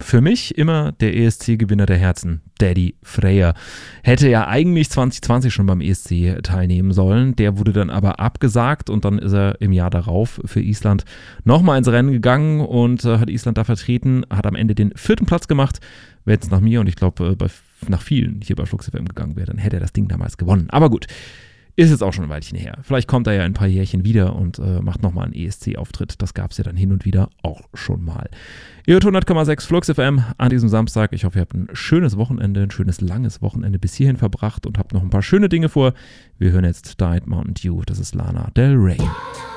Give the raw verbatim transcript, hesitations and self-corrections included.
für mich immer der E S C-Gewinner der Herzen, Daddy Freyr. Hätte ja eigentlich zwanzig zwanzig schon beim E S C teilnehmen sollen. Der wurde dann aber abgesagt und dann ist er im Jahr darauf für Island nochmal ins Rennen gegangen und äh, hat Island da vertreten, hat am Ende den vierten Platz gemacht. Wäre jetzt nach mir und ich glaube, äh, nach vielen hier bei Flux F M gegangen wäre, dann hätte er das Ding damals gewonnen. Aber gut. Ist jetzt auch schon ein Weilchen her. Vielleicht kommt er ja in ein paar Jährchen wieder und äh, macht nochmal einen E S C-Auftritt. Das gab es ja dann hin und wieder auch schon mal. Ihr hört hundert Komma sechs Flux F M an diesem Samstag. Ich hoffe, ihr habt ein schönes Wochenende, ein schönes langes Wochenende bis hierhin verbracht und habt noch ein paar schöne Dinge vor. Wir hören jetzt Died Mountain Dew. Das ist Lana Del Rey.